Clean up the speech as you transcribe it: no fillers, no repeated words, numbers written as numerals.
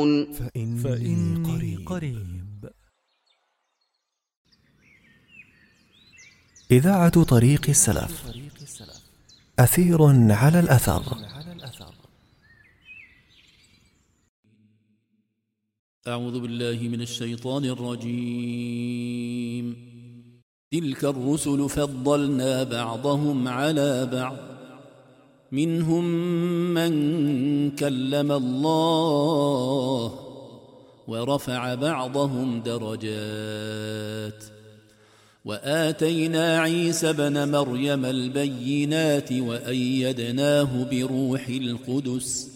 فإني قريب. إذاعة طريق السلف، أثير على الأثر. أعوذ بالله من الشيطان الرجيم. تلك الرسل فضلنا بعضهم على بعض، منهم من كلم الله ورفع بعضهم درجات، وآتينا عيسى ابن مريم البينات وأيدناه بروح القدس